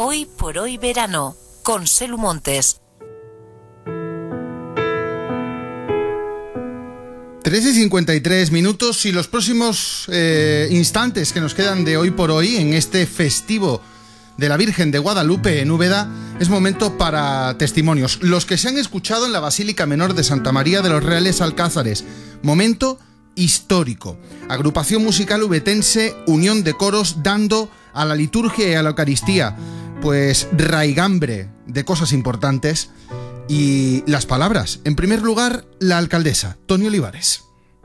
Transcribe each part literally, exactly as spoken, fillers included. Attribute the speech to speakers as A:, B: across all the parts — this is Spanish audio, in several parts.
A: Hoy por hoy verano, con Selu Montes.
B: trece y cincuenta y tres minutos y los próximos eh, instantes que nos quedan de hoy por hoy en este festivo de la Virgen de Guadalupe en Úbeda es momento para testimonios. Los que se han escuchado en la Basílica Menor de Santa María de los Reales Alcázares. Momento histórico. Agrupación musical ubetense, unión de coros dando a la liturgia y a la Eucaristía pues raigambre de cosas importantes. Y las palabras. En primer lugar, la alcaldesa, Toni Olivares.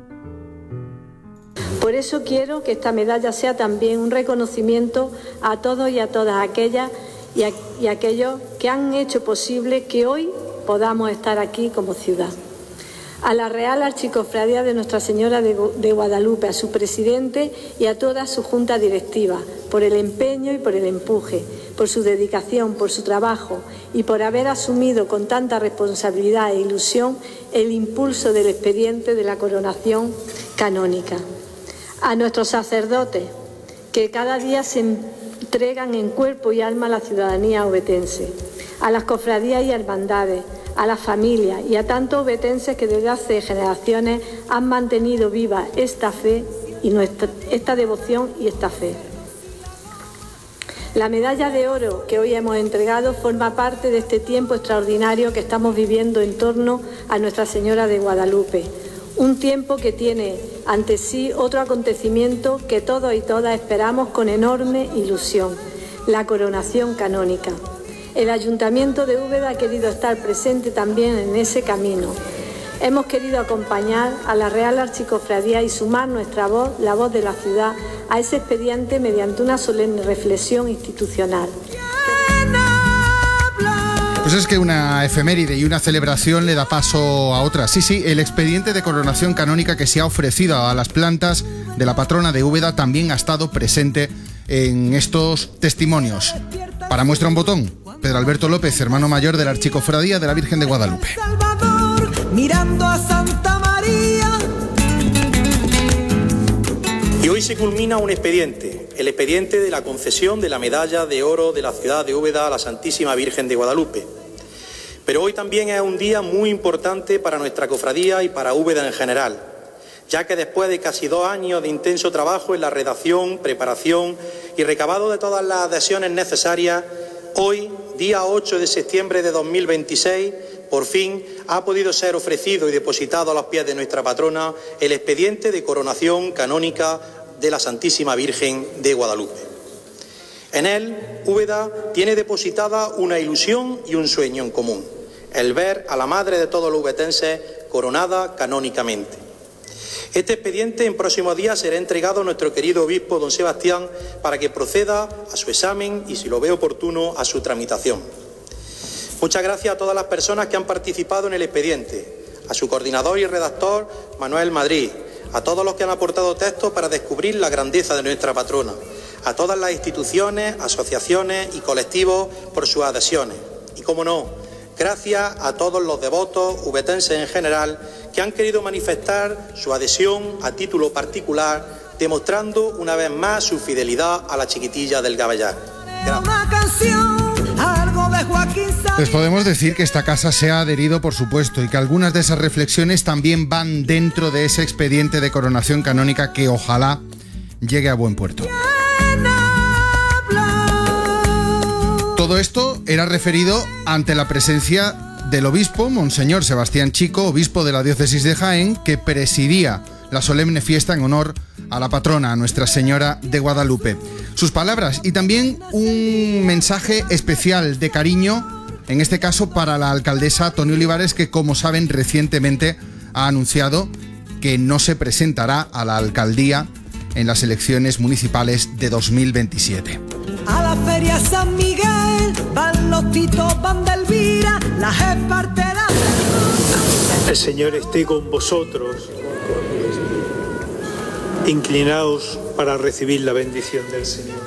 C: Por eso quiero que esta medalla sea también un reconocimiento a todos y a todas aquellas y, a, y aquellos que han hecho posible que hoy podamos estar aquí como ciudad. A la Real Archicofradía de Nuestra Señora de, de Guadalupe, a su presidente y a toda su junta directiva, por el empeño y por el empuje, por su dedicación, por su trabajo y por haber asumido con tanta responsabilidad e ilusión el impulso del expediente de la coronación canónica. A nuestros sacerdotes, que cada día se entregan en cuerpo y alma a la ciudadanía obetense, a las cofradías y hermandades, a las familias y a tantos obetenses que desde hace generaciones han mantenido viva esta fe y nuestra, esta devoción y esta fe. La medalla de oro que hoy hemos entregado forma parte de este tiempo extraordinario que estamos viviendo en torno a Nuestra Señora de Guadalupe. Un tiempo que tiene ante sí otro acontecimiento que todos y todas esperamos con enorme ilusión, la coronación canónica. El Ayuntamiento de Úbeda ha querido estar presente también en ese camino. Hemos querido acompañar a la Real Archicofradía y sumar nuestra voz, la voz de la ciudad, a ese expediente mediante una solemne reflexión institucional.
B: Pues es que una efeméride y una celebración le da paso a otra. Sí, sí, el expediente de coronación canónica que se ha ofrecido a las plantas de la patrona de Úbeda también ha estado presente en estos testimonios. Para muestra un botón, Pedro Alberto López, hermano mayor de la Archicofradía de la Virgen de Guadalupe.
D: Mirando a Santa María.
E: Y hoy se culmina un expediente, el expediente de la concesión de la medalla de oro de la ciudad de Úbeda a la Santísima Virgen de Guadalupe. Pero hoy también es un día muy importante para nuestra cofradía y para Úbeda en general, ya que después de casi dos años de intenso trabajo en la redacción, preparación y recabado de todas las adhesiones necesarias, hoy, día ocho de septiembre de dos mil veintiséis, por fin ha podido ser ofrecido y depositado a los pies de nuestra patrona el expediente de coronación canónica de la Santísima Virgen de Guadalupe. En él, Úbeda tiene depositada una ilusión y un sueño en común, el ver a la madre de todos los ubetenses coronada canónicamente. Este expediente en próximos días será entregado a nuestro querido obispo don Sebastián para que proceda a su examen y, si lo ve oportuno, a su tramitación. Muchas gracias a todas las personas que han participado en el expediente, a su coordinador y redactor Manuel Madrid, a todos los que han aportado textos para descubrir la grandeza de nuestra patrona, a todas las instituciones, asociaciones y colectivos por sus adhesiones. Y, cómo no, gracias a todos los devotos ubetenses en general que han querido manifestar su adhesión a título particular, demostrando una vez más su fidelidad a la chiquitilla del Gavillar. Gracias.
B: Les podemos decir que esta casa se ha adherido, por supuesto, y que algunas de esas reflexiones también van dentro de ese expediente de coronación canónica que ojalá llegue a buen puerto. Todo esto era referido ante la presencia del obispo, Monseñor Sebastián Chico, obispo de la diócesis de Jaén, que presidía la solemne fiesta en honor a la patrona, a Nuestra Señora de Guadalupe. Sus palabras y también un mensaje especial de cariño, en este caso para la alcaldesa Toni Olivares, que, como saben, recientemente ha anunciado que no se presentará a la alcaldía en las elecciones municipales de dos mil veintisiete.
D: A la feria San Miguel van los titos, van de Elvira, las esparteras.
F: El Señor esté con vosotros. Inclinaos para recibir la bendición del Señor.